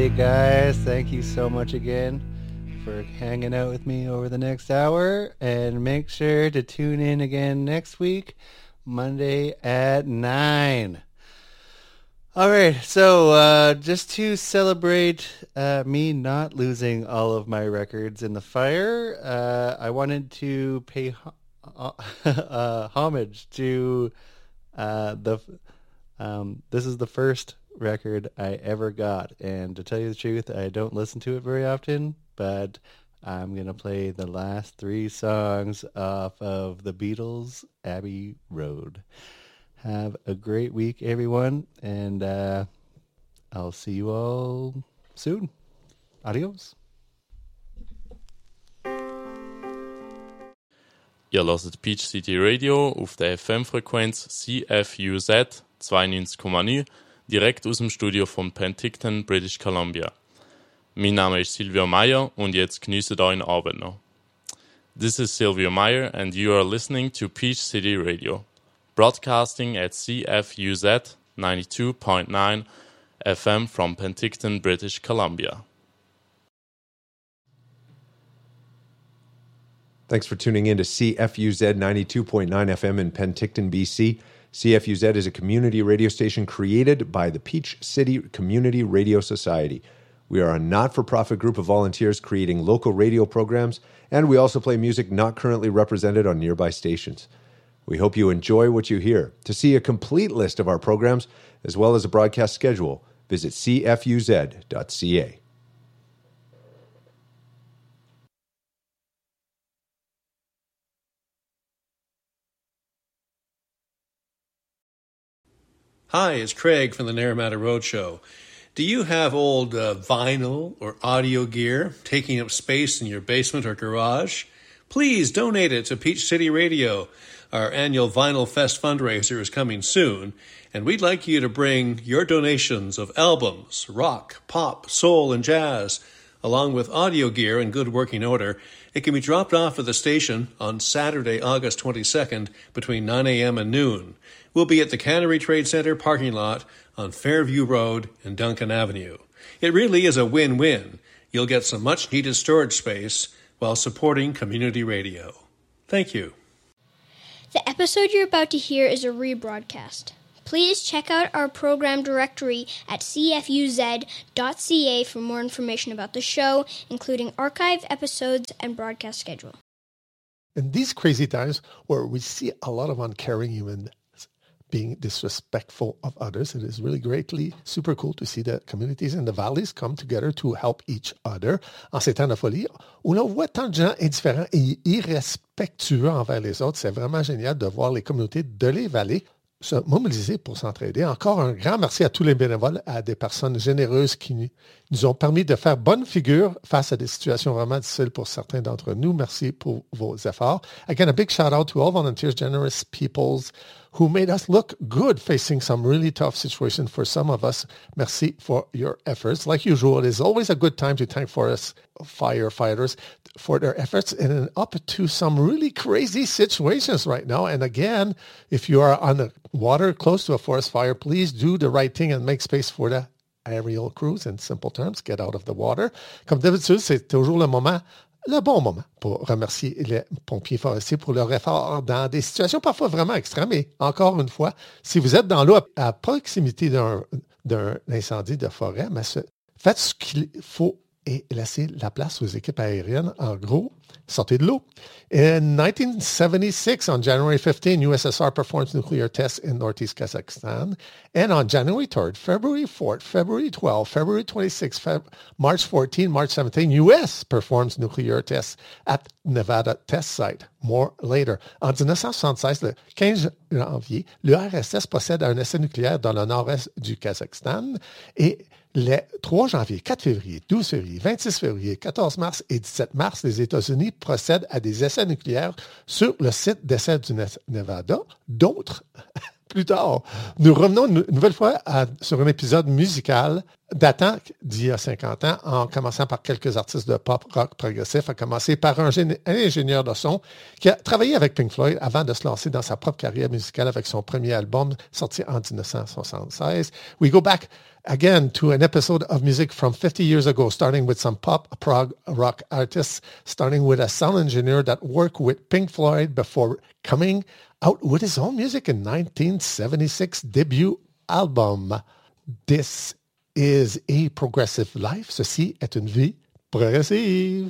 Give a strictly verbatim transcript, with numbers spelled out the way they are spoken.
right, guys. Thank you so much again for hanging out with me over the next hour. And make sure to tune in again next week, Monday at nine. All right, so uh, just to celebrate uh, me not losing all of my records in the fire, uh, I wanted to pay ho- uh, homage to uh, the... Um, this is the first record I ever got, and to tell you the truth, I don't listen to it very often, but I'm going to play the last three songs off of the Beatles' Abbey Road. Have a great week, everyone, and uh, I'll see you all soon. Adios. Ihr hört Peach City Radio auf der F M-Frequenz C F U Z zweiundneunzig Komma neun, direkt aus dem Studio von Penticton, British Columbia. Mein Name ist Silvio Meyer und jetzt genießt euren Abend noch. This is Silvio Meyer and you are listening to Peach City Radio, broadcasting at C F U Z ninety-two point nine F M from Penticton, British Columbia. Thanks for tuning in to C F U Z ninety-two point nine F M in Penticton, B C. C F U Z is a community radio station created by the Peach City Community Radio Society. We are a not-for-profit group of volunteers creating local radio programs, and we also play music not currently represented on nearby stations. We hope you enjoy what you hear. To see a complete list of our programs, as well as a broadcast schedule, visit c f u z dot c a. Hi, it's Craig from the Naramata Roadshow. Do you have old uh, vinyl or audio gear taking up space in your basement or garage? Please donate it to Peach City Radio. Our annual Vinyl Fest fundraiser is coming soon, and we'd like you to bring your donations of albums, rock, pop, soul, and jazz, along with audio gear in good working order. It can be dropped off at the station on Saturday, August twenty-second, between nine a.m. and noon. We'll be at the Cannery Trade Center parking lot on Fairview Road and Duncan Avenue. It really is a win-win. You'll get some much-needed storage space while supporting community radio. Thank you. The episode you're about to hear is a rebroadcast. Please check out our program directory at c f u z dot c a for more information about the show, including archive episodes and broadcast schedule. In these crazy times where we see a lot of uncaring humans being disrespectful of others, it is really greatly super cool to see the communities in the valleys come together to help each other. En ces temps de folie, où l'on voit tant de gens indifférents et irrespectueux envers les autres, c'est vraiment génial de voir les communautés de les vallées se mobiliser pour s'entraider. Encore un grand merci à tous les bénévoles, à des personnes généreuses qui nous ont permis de faire bonne figure face à des situations vraiment difficiles pour certains d'entre nous. Merci pour vos efforts. Again, a big shout out to all volunteers, generous peoples who made us look good facing some really tough situations for some of us. Merci for your efforts. Like usual, it is always a good time to thank forest firefighters for their efforts and up to some really crazy situations right now. And again, if you are on the water close to a forest fire, please do the right thing and make space for the aerial crews. In simple terms, get out of the water. Comme d'habitude, c'est toujours le moment le bon moment pour remercier les pompiers forestiers pour leur effort dans des situations parfois vraiment extrêmes. Et encore une fois, si vous êtes dans l'eau à, à proximité d'un, d'un incendie de forêt, mais ce, faites ce qu'il faut et laissez la place aux équipes aériennes. En gros, sortez de l'eau. In nineteen seventy-six, on January fifteenth, U S S R performs nuclear tests in northeast Kazakhstan. And on January third, February fourth, February twelfth, February twenty-sixth, Feb- March fourteenth, March seventeenth, U S performs nuclear tests at Nevada test site. More later. En dix-neuf cent soixante-seize, le quinze janvier, l'U R S S possède un essai nucléaire dans le nord-est du Kazakhstan. Et les trois janvier, quatre février, douze février, vingt-six février, quatorze mars et dix-sept mars, les États-Unis procèdent à des essais nucléaires sur le site d'essai du Nevada. D'autres plus tard. Nous revenons une nouvelle fois à, sur un épisode musical datant d'il y a cinquante ans, en commençant par quelques artistes de pop rock progressif, à commencer par un, génie, un ingénieur de son qui a travaillé avec Pink Floyd avant de se lancer dans sa propre carrière musicale avec son premier album sorti en dix-neuf cent soixante-seize. We go back again to an episode of music from fifty years ago, starting with some pop prog rock artists, starting with a sound engineer that worked with Pink Floyd before coming out with his own music in nineteen seventy-six debut album. This is a progressive life. Ceci est une vie progressive.